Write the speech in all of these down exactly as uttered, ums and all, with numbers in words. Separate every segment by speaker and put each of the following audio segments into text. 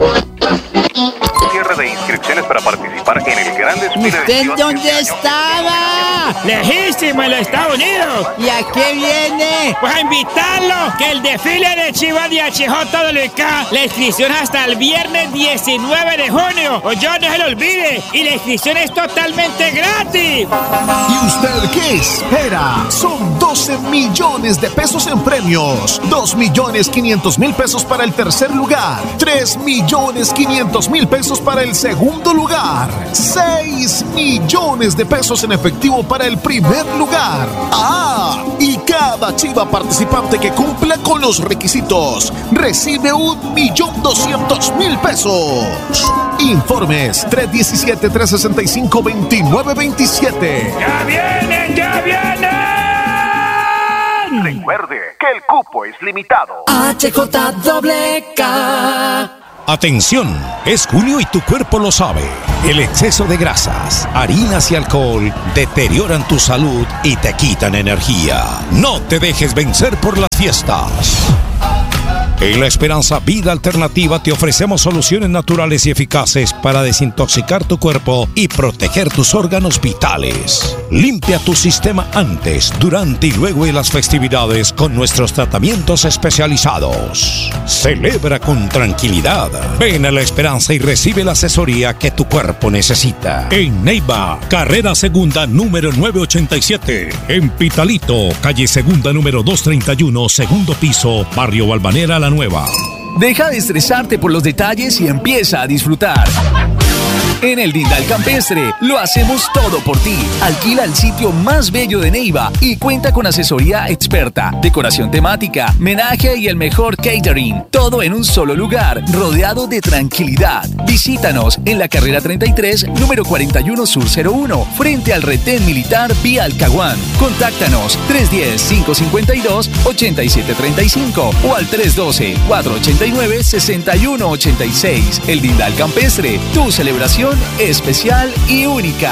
Speaker 1: Cierre de inscripciones para participar en el gran desfile de
Speaker 2: ¿Usted
Speaker 1: Chivas
Speaker 2: dónde
Speaker 1: este año.
Speaker 2: estaba?
Speaker 3: Lejísimo en los Estados Unidos.
Speaker 2: ¿Y a qué viene?
Speaker 3: Pues a invitarlo, que el desfile de Chivas de H J W K, la inscripción es hasta el viernes diecinueve de junio. O yo no se lo olvide. Y la inscripción es totalmente gratis.
Speaker 4: ¿Y usted qué espera? Son doce millones de pesos en premios. dos millones quinientos mil pesos para el tercer lugar. tres millones quinientos mil pesos para el segundo lugar. seis millones de pesos en efectivo para el primer lugar. ¡Ah! Y cada chiva participante que cumpla con los requisitos recibe un millón doscientos mil pesos. Informes tres uno siete, tres seis cinco, dos nueve dos siete.
Speaker 3: ¡Ya vienen, ya vienen!
Speaker 1: Recuerde que el cupo es limitado.
Speaker 5: H J W K.
Speaker 6: Atención, es junio y tu cuerpo lo sabe. El exceso de grasas, harinas y alcohol deterioran tu salud y te quitan energía. No te dejes vencer por las fiestas. En La Esperanza Vida Alternativa te ofrecemos soluciones naturales y eficaces para desintoxicar tu cuerpo y proteger tus órganos vitales. Limpia tu sistema antes, durante y luego de las festividades con nuestros tratamientos especializados. Celebra con tranquilidad. Ven a La Esperanza y recibe la asesoría que tu cuerpo necesita. En Neiva, carrera segunda número novecientos ochenta y siete. En Pitalito, calle segunda número doscientos treinta y uno, segundo piso, barrio Balvanera La Nueva.
Speaker 7: Deja de estresarte por los detalles y empieza a disfrutar. En el Dindal Campestre lo hacemos todo por ti. Alquila el sitio más bello de Neiva y cuenta con asesoría experta, decoración temática, menaje y el mejor catering. Todo en un solo lugar, rodeado de tranquilidad. Visítanos en la carrera treinta y tres, número cuarenta y uno Sur cero uno, frente al retén militar vía Alcahuán. Contáctanos tres uno cero, cinco cinco dos, ocho siete tres cinco o al tres uno dos, cuatro ocho nueve, seis uno ocho seis. El Dindal Campestre, tu celebración especial y única.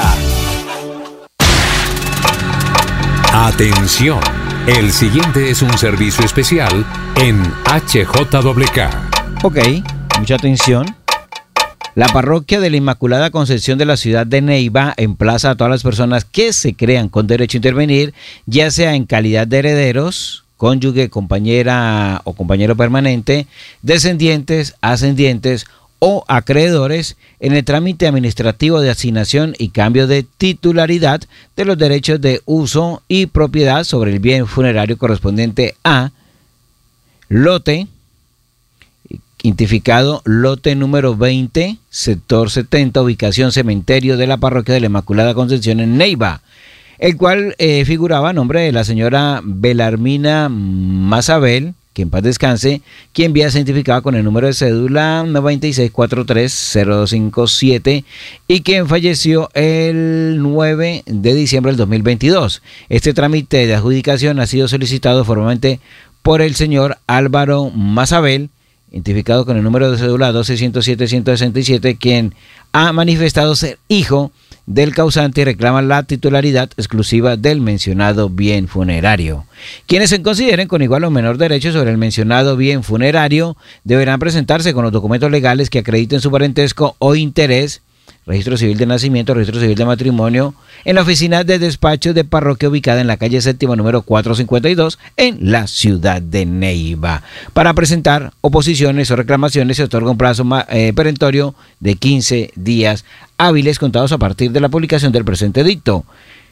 Speaker 8: Atención, el siguiente es un servicio especial en H J W K.
Speaker 9: Ok, mucha atención. La parroquia de la Inmaculada Concepción de la ciudad de Neiva emplaza a todas las personas que se crean con derecho a intervenir, ya sea en calidad de herederos, cónyuge, compañera o compañero permanente, descendientes, ascendientes o acreedores en el trámite administrativo de asignación y cambio de titularidad de los derechos de uso y propiedad sobre el bien funerario correspondiente a lote, identificado lote número veinte, sector setenta, ubicación cementerio de la parroquia de la Inmaculada Concepción en Neiva, el cual eh, figuraba a nombre de la señora Belarmina Mazabel, que en paz descanse, quien vía identificada con el número de cédula noventa y seis cuarenta y tres cero dos cinco siete y quien falleció el nueve de diciembre del dos mil veintidós. Este trámite de adjudicación ha sido solicitado formalmente por el señor Álvaro Mazabel, identificado con el número de cédula doce ciento siete ciento sesenta y siete, quien ha manifestado ser hijo del causante y reclama la titularidad exclusiva del mencionado bien funerario. Quienes se consideren con igual o menor derecho sobre el mencionado bien funerario deberán presentarse con los documentos legales que acrediten su parentesco o interés, registro civil de nacimiento, registro civil de matrimonio, en la oficina de despacho de parroquia ubicada en la calle séptima número cuatrocientos cincuenta y dos en la ciudad de Neiva. Para presentar oposiciones o reclamaciones se otorga un plazo eh, perentorio de quince días hábiles contados a partir de la publicación del presente edicto.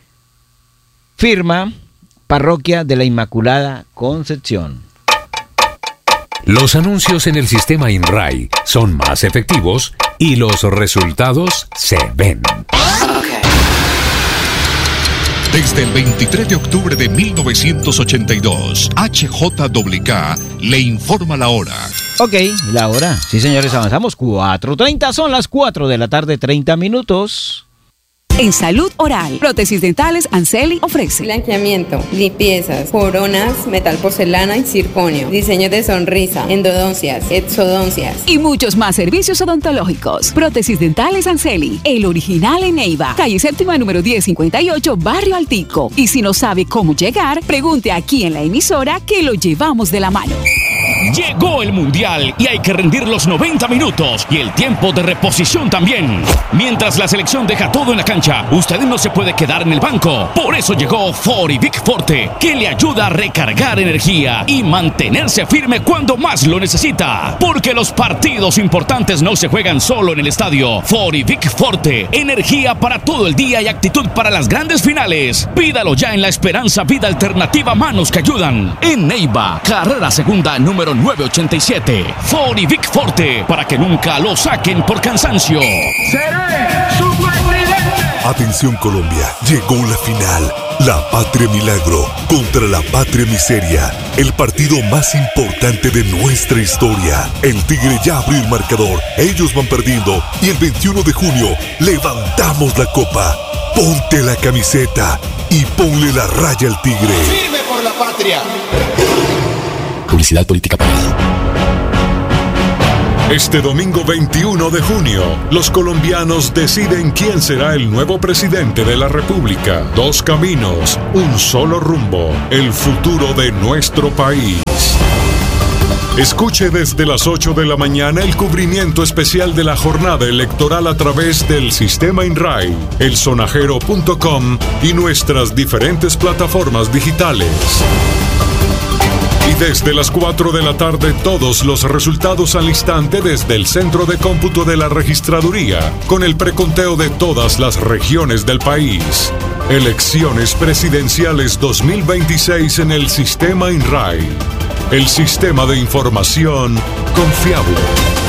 Speaker 9: Firma Parroquia de la Inmaculada Concepción.
Speaker 8: Los anuncios en el sistema INRAI son más efectivos y los resultados se ven.
Speaker 10: Desde el veintitrés de octubre de mil novecientos ochenta y dos, H J W K le informa la hora.
Speaker 9: Ok, la hora. Sí, señores, avanzamos. cuatro treinta, son las cuatro de la tarde, treinta minutos.
Speaker 11: En Salud Oral, prótesis dentales, Anseli ofrece
Speaker 12: blanqueamiento, limpiezas, coronas, metal porcelana y circonio, diseño de sonrisa, endodoncias, exodoncias
Speaker 11: y muchos más servicios odontológicos. Prótesis dentales Anseli, el original en Neiva, calle séptima número diez cincuenta y ocho, barrio Altico. Y si no sabe cómo llegar, pregunte aquí en la emisora que lo llevamos de la mano.
Speaker 13: Llegó el Mundial y hay que rendir los noventa minutos y el tiempo de reposición también. Mientras la selección deja todo en la cancha, usted no se puede quedar en el banco. Por eso llegó Forivic Forte, que le ayuda a recargar energía y mantenerse firme cuando más lo necesita. Porque los partidos importantes no se juegan solo en el estadio. Forivic Forte, energía para todo el día y actitud para las grandes finales. Pídalo ya en la Esperanza Vida Alternativa Manos que Ayudan. En Neiva, carrera segunda número nueve ochenta y siete. Forivic Forte, para que nunca lo saquen por cansancio.
Speaker 14: ¡Seré su presidente!
Speaker 15: Atención Colombia, llegó la final. La Patria Milagro contra la Patria Miseria. El partido más importante de nuestra historia. El Tigre ya abrió el marcador. Ellos van perdiendo. Y el veintiuno de junio levantamos la copa. Ponte la camiseta y ponle la raya al Tigre.
Speaker 14: ¡Firme por la patria!
Speaker 7: Publicidad política pagada.
Speaker 16: Este domingo veintiuno de junio, los colombianos deciden quién será el nuevo presidente de la República. Dos caminos, un solo rumbo, el futuro de nuestro país. Escuche desde las ocho de la mañana el cubrimiento especial de la jornada electoral a través del sistema INRAI, elsonajero punto com y nuestras diferentes plataformas digitales. Y desde las cuatro de la tarde todos los resultados al instante desde el Centro de Cómputo de la Registraduría, con el preconteo de todas las regiones del país. Elecciones presidenciales dos mil veintiséis en el sistema INRAI. El sistema de información confiable.